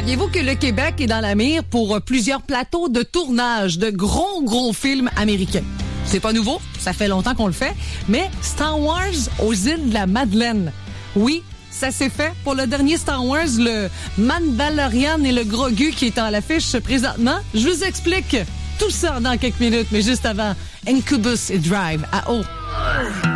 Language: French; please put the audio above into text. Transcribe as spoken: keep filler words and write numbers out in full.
Saviez-vous que le Québec est dans la mire pour plusieurs plateaux de tournage de gros, gros films américains? C'est pas nouveau, ça fait longtemps qu'on le fait, mais Star Wars aux îles de la Madeleine. Oui, ça s'est fait pour le dernier Star Wars, le Mandalorian et le Grogu qui est à l'affiche présentement. Je vous explique tout ça dans quelques minutes, mais juste avant, Incubus et Drive à eau.